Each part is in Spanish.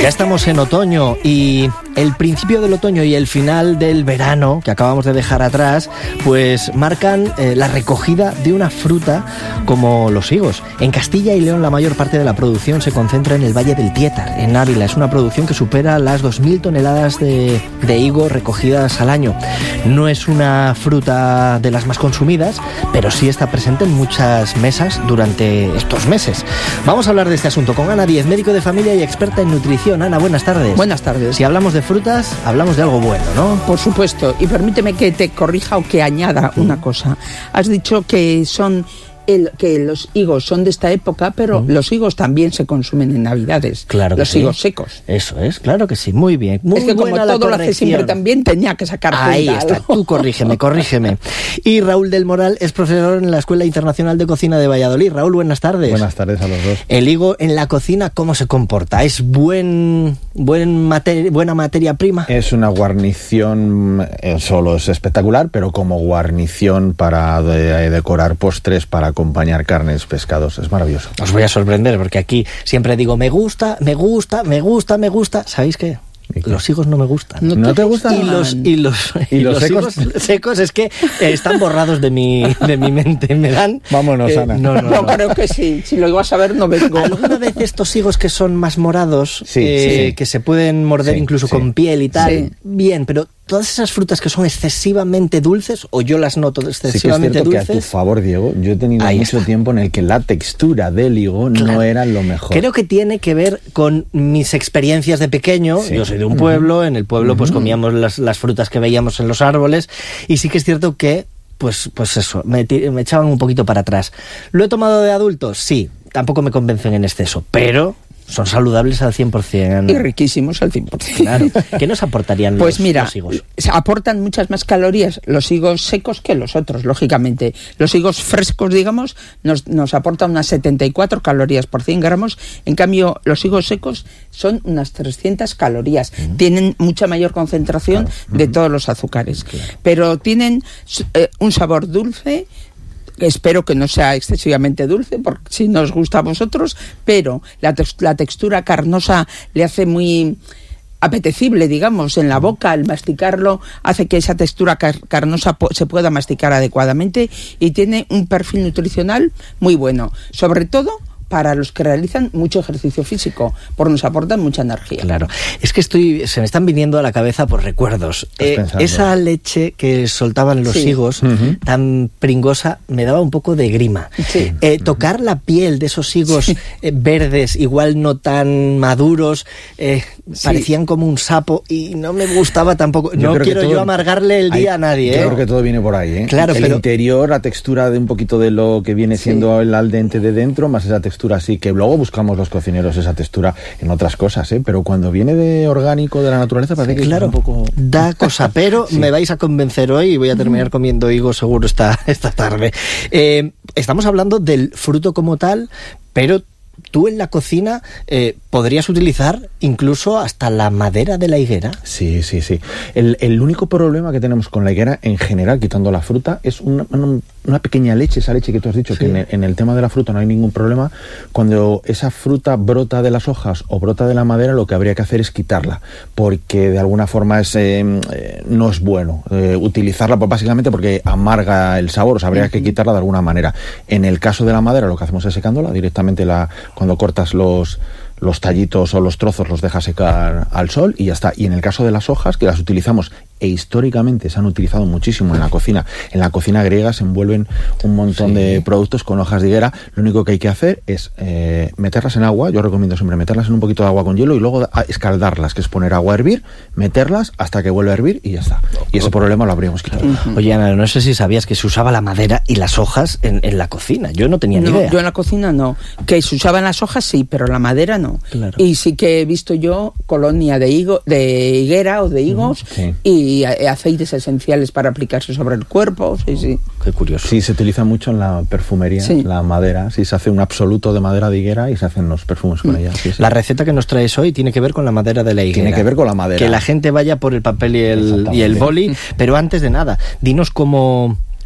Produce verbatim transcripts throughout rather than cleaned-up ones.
Ya estamos en otoño y el principio del otoño y el final del verano que acabamos de dejar atrás pues marcan eh, la recogida de una fruta como los higos. En Castilla y León la mayor parte de la producción se concentra en el Valle del Tiétar, en Ávila. Es una producción que supera las dos mil toneladas de, de higos recogidas al año. No es una fruta de las más consumidas, pero sí está presente en muchas mesas durante estos meses. Vamos a hablar de este asunto con Ana Díez, médico de familia y experta en nutrición. Ana, buenas tardes. Buenas tardes. Si hablamos de frutas, hablamos de algo bueno, ¿no? Por supuesto. Y permíteme que te corrija o que añada una cosa. Has dicho que son... El, que los higos son de esta época, pero mm. los higos también se consumen en Navidades. Claro que los sí. higos secos. Eso es, claro que sí. Muy bien. Muy es que como buena todo la lo hace siempre también, tenía que sacar Ahí cuenta, está. ¿no? Tú corrígeme, corrígeme. Y Raúl del Moral es profesor en la Escuela Internacional de Cocina de Valladolid. Raúl, buenas tardes. Buenas tardes a los dos. El higo en la cocina, ¿cómo se comporta? ¿Es buen, buen mater, buena materia prima? Es una guarnición, eh, solo es espectacular, pero como guarnición para de, decorar postres, para acompañar carnes, pescados, es maravilloso. Os voy a sorprender porque aquí siempre digo me gusta, me gusta, me gusta, me gusta. ¿Sabéis qué? Los higos no me gustan. ¿No, ¿No te gustan? Y los, y los, ¿Y los, los secos? higos secos es que eh, están borrados de mi, de mi mente. Me dan... Vámonos, eh, Ana. No, no, no, no, creo que sí. Si lo ibas a ver, no vengo. ¿Alguna vez estos higos que son más morados, sí, eh, sí. que se pueden morder sí, incluso sí. con piel y tal? Sí. Bien, pero todas esas frutas que son excesivamente dulces, o yo las noto excesivamente sí que es cierto dulces... que a tu favor, Diego, yo he tenido Ahí mucho está. tiempo en el que la textura del higo Claro. no era lo mejor. Creo que tiene que ver con mis experiencias de pequeño. Sí. Yo soy de un pueblo, uh-huh. en el pueblo pues comíamos las, las frutas que veíamos en los árboles, y sí que es cierto que pues, pues eso, me, me echaban un poquito para atrás. ¿Lo he tomado de adultos? Sí, tampoco me convencen en exceso, pero... son saludables al cien por ciento. Y riquísimos al cien por ciento. Claro. ¿Qué nos aportarían pues los, mira, los higos? Aportan muchas más calorías los higos secos que los otros, lógicamente. Los higos frescos, digamos, nos, nos aportan unas setenta y cuatro calorías por cien gramos. En cambio, los higos secos son unas trescientas calorías. Uh-huh. Tienen mucha mayor concentración claro. uh-huh. de todos los azúcares. Claro. Pero tienen eh, un sabor dulce. Espero que no sea excesivamente dulce, porque si nos gusta a vosotros, pero la, tex- la textura carnosa le hace muy apetecible, digamos, en la boca. Al masticarlo hace que esa textura car- carnosa po- se pueda masticar adecuadamente, y tiene un perfil nutricional muy bueno, sobre todo para los que realizan mucho ejercicio físico, porque nos aportan mucha energía. Claro, es que estoy, se me están viniendo a la cabeza por recuerdos. Eh, esa leche que soltaban los sí. higos, uh-huh. tan pringosa, me daba un poco de grima. Sí. Eh, tocar la piel de esos higos sí. eh, verdes, igual no tan maduros, eh, sí. parecían como un sapo, y no me gustaba tampoco. Yo no quiero todo, yo amargarle el día hay, a nadie. Yo ¿eh? creo que todo viene por ahí. ¿eh? Claro, el pero, interior, la textura de un poquito de lo que viene siendo sí. el al dente de dentro, más esa textura así, que luego buscamos los cocineros esa textura en otras cosas, ¿eh? Pero cuando viene de orgánico, de la naturaleza, parece que claro, es un poco... da cosa, pero sí. me vais a convencer hoy y voy a terminar comiendo higos seguro esta, esta tarde. Eh, estamos hablando del fruto como tal, pero tú en la cocina eh, podrías utilizar incluso hasta la madera de la higuera. Sí, sí, sí. El, el único problema que tenemos con la higuera en general, quitando la fruta, es una, una, una pequeña leche, esa leche que tú has dicho, sí. que en el, en el tema de la fruta no hay ningún problema. Cuando esa fruta brota de las hojas o brota de la madera, lo que habría que hacer es quitarla, porque de alguna forma es, eh, eh, no es bueno eh, utilizarla, pues básicamente porque amarga el sabor, o sea, habría uh-huh. que quitarla de alguna manera. En el caso de la madera, lo que hacemos es secándola directamente, la cuando cortas los los tallitos o los trozos los dejas secar al sol y ya está. Y en el caso de las hojas, que las utilizamos e históricamente se han utilizado muchísimo en la cocina, en la cocina griega se envuelven un montón sí. de productos con hojas de higuera. Lo único que hay que hacer es eh, meterlas en agua. Yo recomiendo siempre meterlas en un poquito de agua con hielo y luego escaldarlas, que es poner agua a hervir, meterlas hasta que vuelva a hervir y ya está. Y ese problema lo habríamos quitado. Uh-huh. Oye, Ana, no sé si sabías que se usaba la madera y las hojas en, en la cocina. Yo no tenía no, ni idea. Yo en la cocina no. Que se usaban las hojas sí, pero la madera no. Claro. Y sí que he visto yo colonia de higo, de higuera o de higos uh-huh. sí. y a, aceites esenciales para aplicarse sobre el cuerpo. Sí, sí. Qué curioso. Sí, se utiliza mucho en la perfumería, sí. la madera. Sí, se hace un absoluto de madera de higuera y se hacen los perfumes con mm. ella. Sí, sí. La receta que nos traes hoy tiene que ver con la madera de la higuera. Tiene que ver con la madera. Que la gente vaya por el papel y el, y el boli. Pero antes de nada, dinos cómo...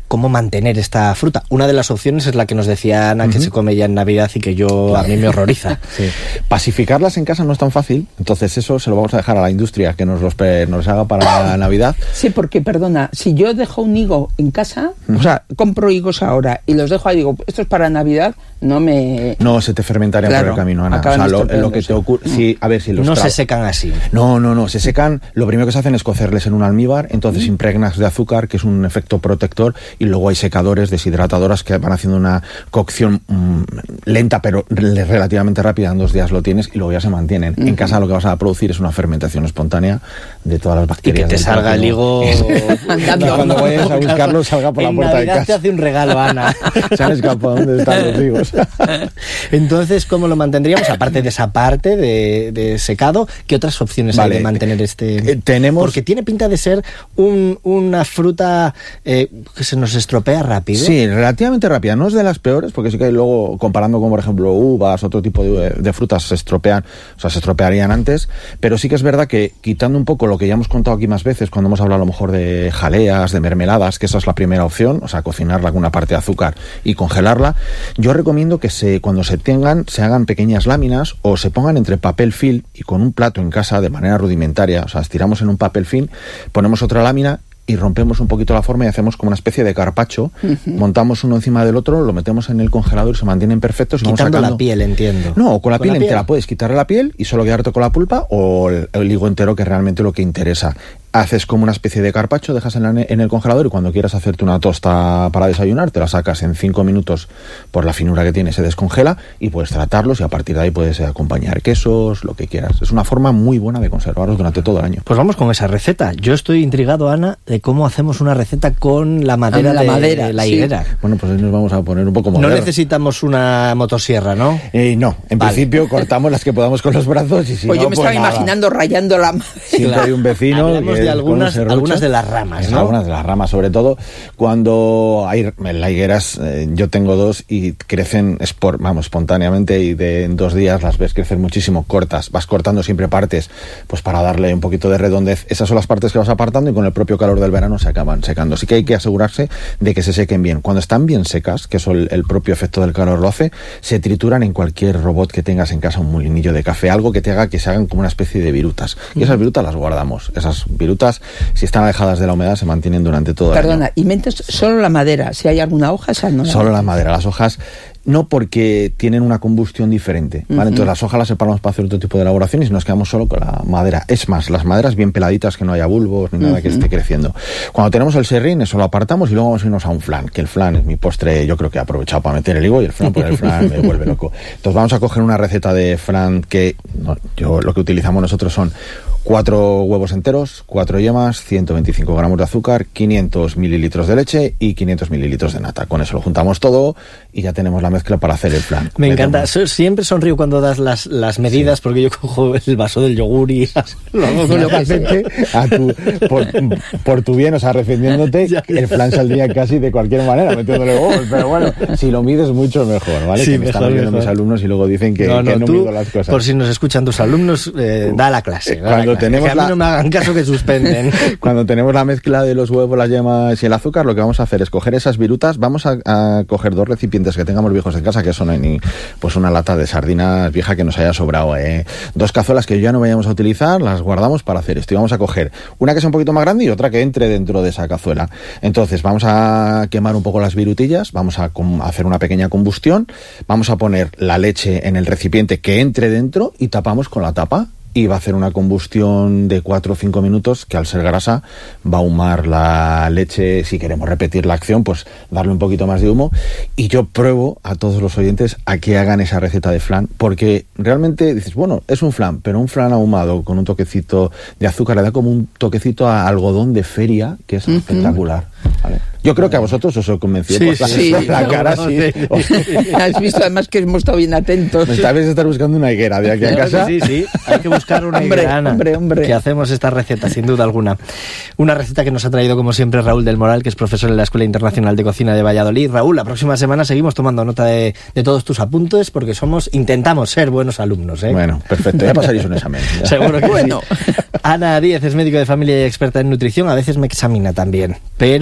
cómo mantener esta fruta. Una de las opciones es la que nos decía Ana, uh-huh. que se come ya en Navidad y que yo a mí me horroriza. Sí. Pacificarlas en casa no es tan fácil, entonces eso se lo vamos a dejar a la industria que nos los nos haga para la Navidad. Sí, porque, perdona, si yo dejo un higo en casa, uh-huh. o sea, compro higos ahora y los dejo ahí, digo, esto es para Navidad, no me... No, se te fermentarían claro, por el camino, Ana. O sea, lo, lo que te ocurre... Sí, a ver si los no tra... se secan así. No, no, no, se secan, lo primero que se hacen es cocerles en un almíbar, entonces uh-huh. impregnas de azúcar, que es un efecto protector, y luego hay secadores, deshidratadoras que van haciendo una cocción mmm, lenta, pero relativamente rápida, en dos días lo tienes y luego ya se mantienen. Uh-huh. En casa lo que vas a producir es una fermentación espontánea de todas las bacterias. Y que te salga el higo andando. Cuando vayas a buscarlo salga por la puerta Navidad de casa. Te hace un regalo, Ana. Se han escapado. ¿Dónde están los higos? Entonces, ¿cómo lo mantendríamos? Aparte de esa parte de, de secado, ¿qué otras opciones vale. hay de mantener este...? Eh, tenemos... Porque tiene pinta de ser un, una fruta eh, que se nos estropea rápido. Sí, relativamente rápida. No es de las peores, porque sí que luego, comparando con, por ejemplo, uvas, otro tipo de, de frutas, se estropean, o sea, se estropearían antes, pero sí que es verdad que, quitando un poco lo que ya hemos contado aquí más veces, cuando hemos hablado a lo mejor de jaleas, de mermeladas, que esa es la primera opción, o sea, cocinarla con una parte de azúcar y congelarla, yo recomiendo que se, cuando se tengan, se hagan pequeñas láminas o se pongan entre papel film y con un plato en casa de manera rudimentaria, o sea, estiramos en un papel film, ponemos otra lámina y rompemos un poquito la forma y hacemos como una especie de carpaccio, uh-huh. montamos uno encima del otro, lo metemos en el congelador y se mantienen perfectos. Y Quitando vamos sacando... la piel, entiendo. No, con la ¿Con piel la entera. piel? Puedes quitarle la piel y solo quedarte con la pulpa o el, el higo entero, que es realmente lo que interesa. Haces como una especie de carpaccio, dejas en, la, en el congelador y cuando quieras hacerte una tosta para desayunar, te la sacas en cinco minutos por la finura que tiene, se descongela y puedes tratarlos y a partir de ahí puedes acompañar quesos, lo que quieras. Es una forma muy buena de conservarlos durante todo el año. Pues vamos con esa receta. Yo estoy intrigado, Ana, de cómo hacemos una receta con la madera, la de madera, la sí. higuera. Bueno, pues ahí nos vamos a poner un poco modernos. No necesitamos una motosierra, ¿no? Eh, no, en vale. principio cortamos las que podamos con los brazos y si pues no, yo me pues estaba nada. imaginando rayando la madera. Siempre hay un vecino. Hablamos que de algunas, algunas de las ramas, ¿no? Algunas de las ramas, sobre todo cuando hay la higueras, eh, yo tengo dos y crecen espor, vamos, espontáneamente y de en dos días las ves crecer muchísimo, cortas, vas cortando siempre partes, pues para darle un poquito de redondez. Esas son las partes que vas apartando y con el propio calor del verano se acaban secando. Así que hay que asegurarse de que se sequen bien. Cuando están bien secas, que eso el, el propio efecto del calor lo hace, se trituran en cualquier robot que tengas en casa, un molinillo de café, algo que te haga que se hagan como una especie de virutas. Y esas virutas las guardamos. Esas virutas, si están alejadas de la humedad, se mantienen durante todo el año. Perdona, y metes solo la madera. Si hay alguna hoja, esa no. Solo la madera. Las hojas no, porque tienen una combustión diferente, ¿vale? Uh-huh. Entonces las hojas las separamos para hacer otro tipo de elaboraciones y nos quedamos solo con la madera. Es más, las maderas bien peladitas, que no haya bulbos ni nada uh-huh. que esté creciendo. Cuando tenemos el serrín, eso lo apartamos y luego vamos a irnos a un flan, que el flan es mi postre, yo creo que he aprovechado para meter el higo y el flan, pues el flan me vuelve loco. Entonces vamos a coger una receta de flan que no, yo lo que utilizamos nosotros son cuatro huevos enteros, cuatro yemas, ciento veinticinco gramos de azúcar, quinientos mililitros de leche y quinientos mililitros de nata. Con eso lo juntamos todo y ya tenemos la mezcla para hacer el flan. Me encanta. So, siempre sonrío cuando das las, las medidas, sí. porque yo cojo el vaso del yogur y lo hago con localmente a tu, por, por tu bien, o sea, defendiéndote, el flan saldría casi de cualquier manera, metiéndole huevos, pero bueno, si lo mides mucho mejor, ¿vale? Sí, que me mejor, están viendo mejor. mis alumnos y luego dicen que no, no, que no tú, mido las cosas. Por si nos escuchan tus alumnos, eh, da la clase. Da Cuando la clase. tenemos que a mí la... no me hagan caso que suspenden. Cuando tenemos la mezcla de los huevos, las yemas y el azúcar, lo que vamos a hacer es coger esas virutas, vamos a, a coger dos recipientes que tengamos viejos en casa, que son ni, pues una lata de sardinas vieja que nos haya sobrado, eh. dos cazuelas que ya no vayamos a utilizar, las guardamos para hacer esto y vamos a coger una que sea un poquito más grande y otra que entre dentro de esa cazuela. Entonces vamos a quemar un poco las virutillas, vamos a com- hacer una pequeña combustión, vamos a poner la leche en el recipiente que entre dentro y tapamos con la tapa. Y va a hacer una combustión de cuatro o cinco minutos que al ser grasa va a ahumar la leche. Si queremos repetir la acción, pues darle un poquito más de humo. Y yo pruebo a todos los oyentes a que hagan esa receta de flan, porque realmente dices, bueno, es un flan, pero un flan ahumado con un toquecito de azúcar le da como un toquecito a algodón de feria, que es uh-huh. espectacular, ¿vale? Yo creo que a vosotros os he convencido sí, por la, sí, la no, cara, no, sí. sí. Has visto además que hemos estado bien atentos. Tal vez estar buscando una higuera de aquí a casa. Sí, sí, hay que buscar una hombre, higuera, Ana, hombre, hombre. que hacemos esta receta, sin duda alguna. Una receta que nos ha traído, como siempre, Raúl del Moral, que es profesor en la Escuela Internacional de Cocina de Valladolid. Raúl, la próxima semana seguimos tomando nota de, de todos tus apuntes, porque somos, intentamos ser buenos alumnos, ¿eh? Bueno, perfecto, ya pasaréis un examen. Ya. Seguro que bueno. Sí. Ana Díez es médico de familia y experta en nutrición, a veces me examina también, pero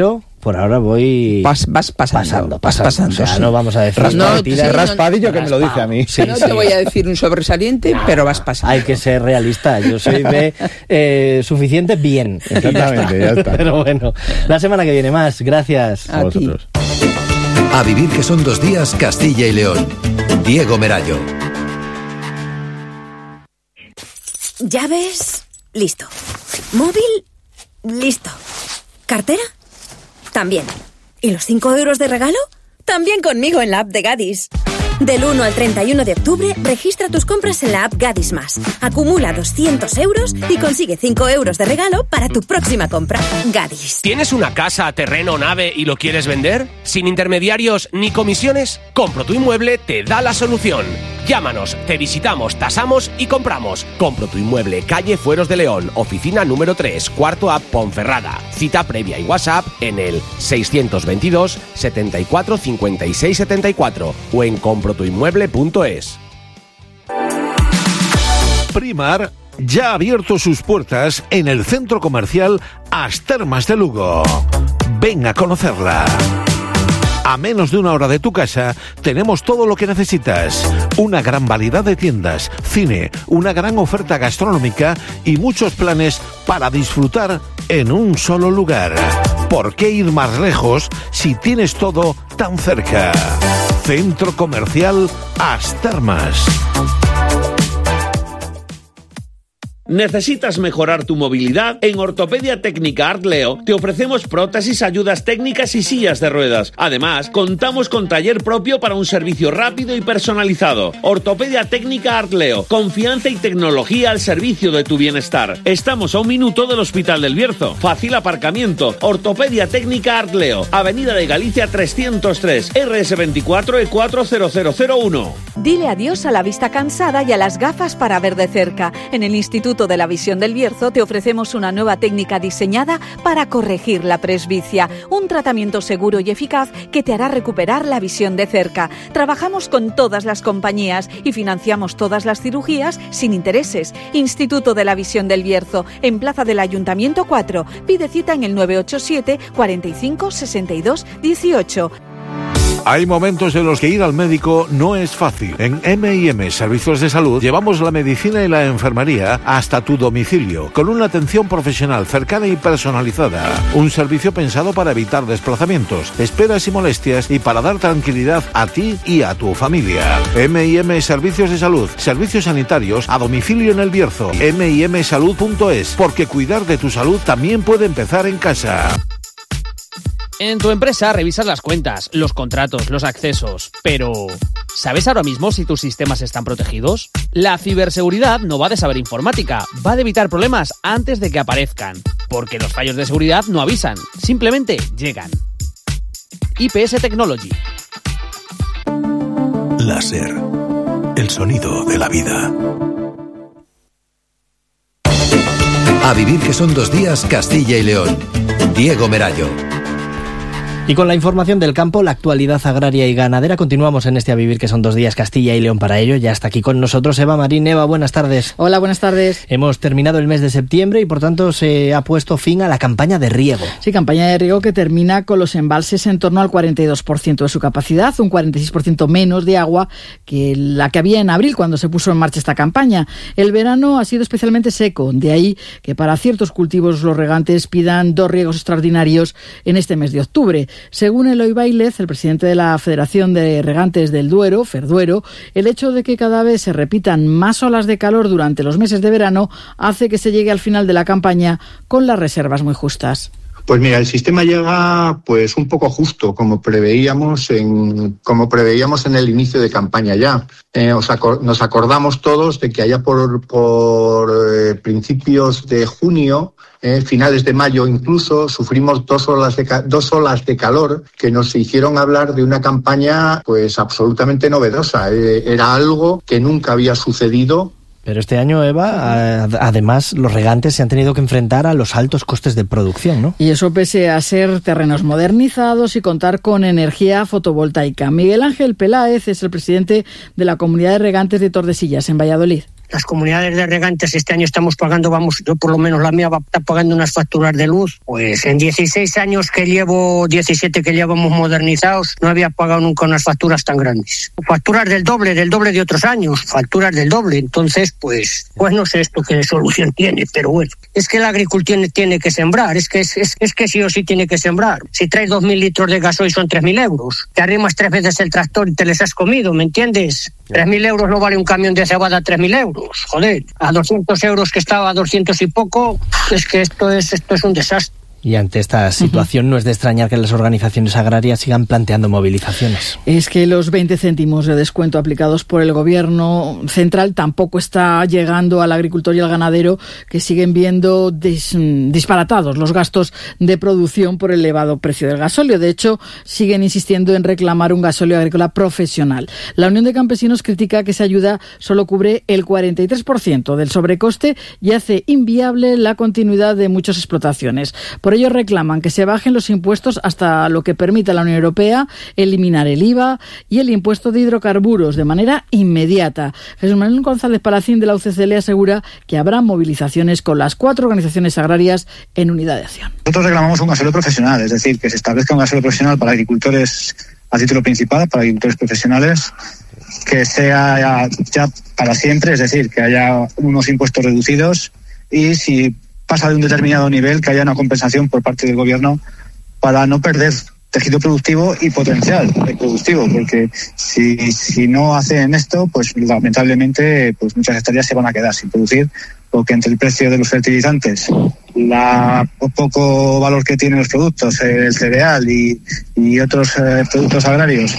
por ahora voy vas, vas pasando, pasando, vas pasando. pasando, O sea, sí. no vamos a decir No, mentira. sí, no, raspadillo que me lo dice a mí. Sí, no sí. te voy a decir un sobresaliente, Nah, pero vas pasando. Hay que ser realista. Yo soy de eh, suficiente bien. Exactamente, ya está. Pero bueno, la semana que viene más. Gracias. A A ti. vosotros. A vivir que son dos días, Castilla y León. Diego Merallo. Llaves, listo. Móvil, listo. ¿Cartera? También. ¿Y los cinco euros de regalo? También conmigo en la app de Gadis. Del uno al treinta y uno de octubre, registra tus compras en la app Gadis Más. Acumula doscientos euros y consigue cinco euros de regalo para tu próxima compra. Gadis. ¿Tienes una casa, terreno, nave y lo quieres vender? ¿Sin intermediarios ni comisiones? Compro tu Inmueble te da la solución. Llámanos, te visitamos, tasamos y compramos. Compro tu Inmueble, calle Fueros de León, oficina número tres, cuarto A, Ponferrada. Cita previa y WhatsApp en el seiscientos veintidós, setenta y cuatro, cincuenta y seis, setenta y cuatro o en compro tu inmueble punto es. Primar ya ha abierto sus puertas en el centro comercial As Termas de Lugo. Ven a conocerla. A menos de una hora de tu casa tenemos todo lo que necesitas. Una gran variedad de tiendas, cine, una gran oferta gastronómica y muchos planes para disfrutar en un solo lugar. ¿Por qué ir más lejos si tienes todo tan cerca? Centro Comercial As Termas. ¿Necesitas mejorar tu movilidad? En Ortopedia Técnica Artleo te ofrecemos prótesis, ayudas técnicas y sillas de ruedas. Además, contamos con taller propio para un servicio rápido y personalizado. Ortopedia Técnica Artleo, confianza y tecnología al servicio de tu bienestar. Estamos a un minuto del Hospital del Bierzo. Fácil aparcamiento. Ortopedia Técnica Artleo, Avenida de Galicia trescientos tres, R S veinticuatro E cuatro cero cero cero uno. Dile adiós a la vista cansada y a las gafas para ver de cerca. En el Instituto de la Visión del Bierzo te ofrecemos una nueva técnica diseñada para corregir la presbicia, un tratamiento seguro y eficaz que te hará recuperar la visión de cerca. Trabajamos con todas las compañías y financiamos todas las cirugías sin intereses. Instituto de la Visión del Bierzo, en Plaza del Ayuntamiento cuatro. Pide cita en el nueve ocho siete, cuarenta y cinco, sesenta y dos, dieciocho. Hay momentos en los que ir al médico no es fácil. En eme y eme Servicios de Salud llevamos la medicina y la enfermería hasta tu domicilio, con una atención profesional cercana y personalizada. Un servicio pensado para evitar desplazamientos, esperas y molestias y para dar tranquilidad a ti y a tu familia. eme y eme Servicios de Salud, servicios sanitarios a domicilio en el Bierzo. eme y eme salud punto es, porque cuidar de tu salud también puede empezar en casa. En tu empresa revisas las cuentas, los contratos, los accesos, pero ¿sabes ahora mismo si tus sistemas están protegidos? La ciberseguridad no va de saber informática, va de evitar problemas antes de que aparezcan, porque los fallos de seguridad no avisan, simplemente llegan. I P S Technology. Láser. El sonido de la vida. A vivir que son dos días, Castilla y León. Diego Merallo. Y con la información del campo, la actualidad agraria y ganadera, continuamos en este A Vivir que son dos días, Castilla y León. Para ello ya está aquí con nosotros Eva Marín. Eva, buenas tardes. Hola, buenas tardes. Hemos terminado el mes de septiembre y por tanto se ha puesto fin a la campaña de riego. Sí, campaña de riego que termina con los embalses en torno al cuarenta y dos por ciento de su capacidad, un cuarenta y seis por ciento menos de agua que la que había en abril cuando se puso en marcha esta campaña. El verano ha sido especialmente seco, de ahí que para ciertos cultivos los regantes pidan dos riegos extraordinarios en este mes de octubre. Según Eloy Bailez, el presidente de la Federación de Regantes del Duero, Ferduero, el hecho de que cada vez se repitan más olas de calor durante los meses de verano hace que se llegue al final de la campaña con las reservas muy justas. Pues mira, el sistema llega pues un poco justo, como preveíamos en como preveíamos en el inicio de campaña ya. Eh, os acor- nos acordamos todos de que allá por, por eh, principios de junio, eh, finales de mayo incluso, sufrimos dos olas de ca- dos olas de calor que nos hicieron hablar de una campaña pues absolutamente novedosa. Eh, era algo que nunca había sucedido. Pero este año, Eva, además los regantes se han tenido que enfrentar a los altos costes de producción, ¿no? Y eso pese a ser terrenos modernizados y contar con energía fotovoltaica. Miguel Ángel Peláez es el presidente de la Comunidad de Regantes de Tordesillas, en Valladolid. las comunidades de regantes este año estamos pagando, vamos, yo por lo menos la mía va a estar pagando unas facturas de luz, pues en dieciséis años que llevo, diecisiete que llevamos modernizados, no había pagado nunca unas facturas tan grandes. Facturas del doble, del doble de otros años, facturas del doble. Entonces, pues, pues no sé esto qué solución tiene, pero bueno, es que el agricultor tiene, tiene que sembrar, es que es, es, es que sí o sí tiene que sembrar. Si traes dos mil litros de gasoil son tres mil euros, te arrimas tres veces el tractor y te les has comido, ¿me entiendes? tres mil euros no vale un camión de cebada, tres mil euros, joder, a doscientos euros que estaba a doscientos y poco, es que esto es, esto es un desastre. Y ante esta situación, uh-huh, no es de extrañar que las organizaciones agrarias sigan planteando movilizaciones. Es que los veinte céntimos de descuento aplicados por el gobierno central tampoco está llegando al agricultor y al ganadero, que siguen viendo dis, disparatados los gastos de producción por el elevado precio del gasóleo. De hecho, siguen insistiendo en reclamar un gasóleo agrícola profesional. La Unión de Campesinos critica que esa ayuda solo cubre el cuarenta y tres por ciento del sobrecoste y hace inviable la continuidad de muchas explotaciones. Por ellos reclaman que se bajen los impuestos hasta lo que permita la Unión Europea, eliminar el I V A y el impuesto de hidrocarburos de manera inmediata. Jesús Manuel González Palacín de la U C C L asegura que habrá movilizaciones con las cuatro organizaciones agrarias en unidad de acción. Nosotros reclamamos un gasóleo profesional, es decir, que se establezca un gasóleo profesional para agricultores a título principal, para agricultores profesionales, que sea ya, ya para siempre, es decir, que haya unos impuestos reducidos y si pasa de un determinado nivel, que haya una compensación por parte del gobierno para no perder tejido productivo y potencial productivo, porque si, si no hacen esto, pues lamentablemente pues muchas hectáreas se van a quedar sin producir, porque entre el precio de los fertilizantes, la poco valor que tienen los productos, el cereal y, y otros eh, productos agrarios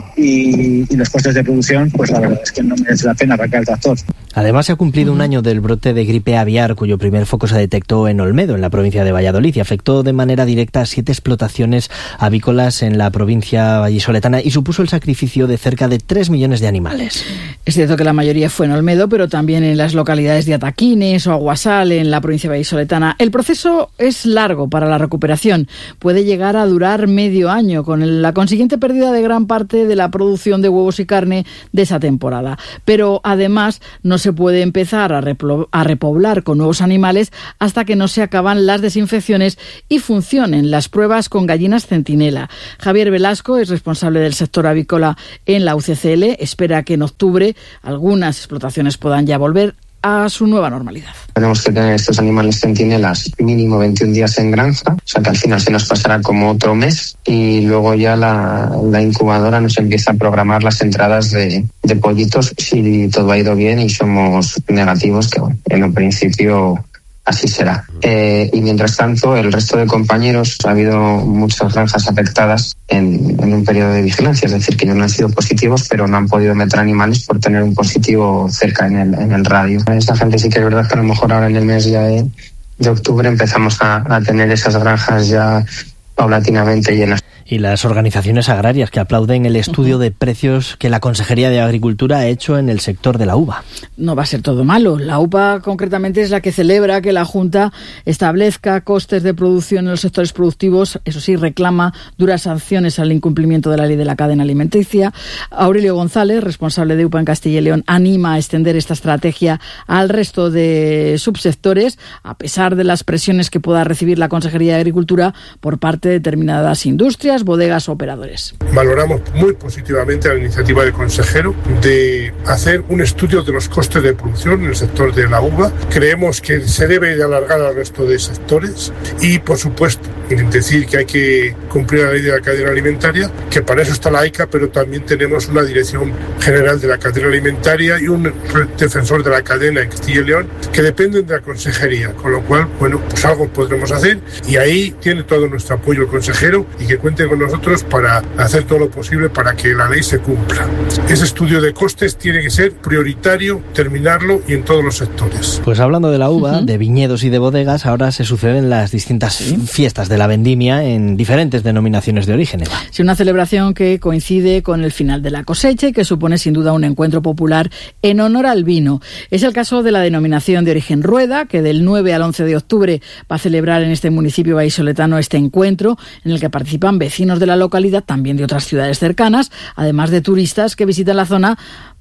y, y los costes de producción, pues la verdad es que no merece la pena arrancar el tractor. Además, se ha cumplido uh-huh. un año del brote de gripe aviar, cuyo primer foco se detectó en Olmedo, en la provincia de Valladolid, y afectó de manera directa a siete explotaciones avícolas en la provincia vallisoletana y supuso el sacrificio de cerca de tres millones de animales. Es cierto que la mayoría fue en Olmedo, pero también en las localidades de Ataquines o Aguasal, en la provincia vallisoletana. El proceso es largo para la recuperación. Puede llegar a durar medio año, con la consiguiente pérdida de gran parte de la producción de huevos y carne de esa temporada. Pero además no se puede empezar a, replo- a repoblar con nuevos animales hasta que no se acaban las desinfecciones y funcionen las pruebas con gallinas centinela. Javier Velasco es responsable del sector avícola en la U C C L. Espera que en octubre algunas explotaciones puedan ya volver a su nueva normalidad. Tenemos que tener estos animales centinelas mínimo veintiún días en granja, o sea que al final se nos pasará como otro mes y luego ya la, la incubadora nos empieza a programar las entradas de, de pollitos si todo ha ido bien y somos negativos, que bueno, en un principio así será. Eh, y mientras tanto, el resto de compañeros, ha habido muchas granjas afectadas en, en un periodo de vigilancia, es decir, que ellos no han sido positivos, pero no han podido meter animales por tener un positivo cerca en el, en el radio. Esa gente sí que es verdad que a lo mejor ahora en el mes ya de, de octubre empezamos a, a tener esas granjas ya paulatinamente llenas. Y las organizaciones agrarias que aplauden el estudio de precios que la Consejería de Agricultura ha hecho en el sector de la uva. No va a ser todo malo. La U P A concretamente es la que celebra que la Junta establezca costes de producción en los sectores productivos. Eso sí, reclama duras sanciones al incumplimiento de la ley de la cadena alimenticia. Aurelio González, responsable de U P A en Castilla y León, anima a extender esta estrategia al resto de subsectores, a pesar de las presiones que pueda recibir la Consejería de Agricultura por parte de determinadas industrias, bodegas o operadores. Valoramos muy positivamente la iniciativa del consejero de hacer un estudio de los costes de producción en el sector de la uva. Creemos que se debe de alargar al resto de sectores y, por supuesto, decir que hay que cumplir la ley de la cadena alimentaria, que para eso está la AICA, pero también tenemos una Dirección General de la Cadena Alimentaria y un defensor de la cadena en Castilla y León que dependen de la consejería, con lo cual, bueno, pues algo podremos hacer y ahí tiene todo nuestro apoyo el consejero y que cuente con nosotros para hacer todo lo posible para que la ley se cumpla. Ese estudio de costes tiene que ser prioritario, terminarlo y en todos los sectores. Pues hablando de la uva, uh-huh. de viñedos y de bodegas, ahora se suceden las distintas ¿Sí? fiestas de la vendimia en diferentes denominaciones de origen, Eva. Sí, una celebración que coincide con el final de la cosecha y que supone sin duda un encuentro popular en honor al vino. Es el caso de la denominación de origen Rueda, que del nueve al once de octubre va a celebrar en este municipio vallisoletano este encuentro en el que participan vecinos de la localidad, también de otras ciudades cercanas, además de turistas que visitan la zona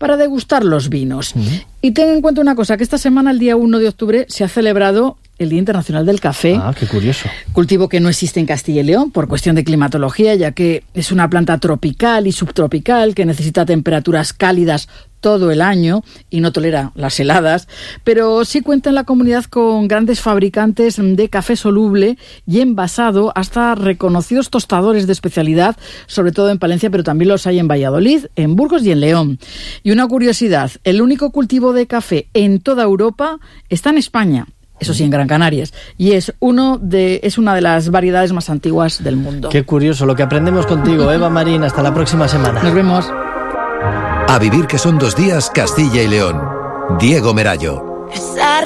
para degustar los vinos. Uh-huh. Y ten en cuenta una cosa, que esta semana, el día uno de octubre, se ha celebrado el Día Internacional del Café. Ah, qué curioso. Cultivo que no existe en Castilla y León por cuestión de climatología, ya que es una planta tropical y subtropical que necesita temperaturas cálidas todo el año y no tolera las heladas, pero sí cuenta en la comunidad con grandes fabricantes de café soluble y envasado, hasta reconocidos tostadores de especialidad, sobre todo en Palencia, pero también los hay en Valladolid, en Burgos y en León. Y una curiosidad, el único cultivo de café en toda Europa está en España. Eso sí, en Gran Canarias. Y es uno de es una de las variedades más antiguas del mundo. Qué curioso lo que aprendemos contigo, Eva Marín. Hasta la próxima semana. Nos vemos. A vivir que son dos días, Castilla y León. Diego Merayo.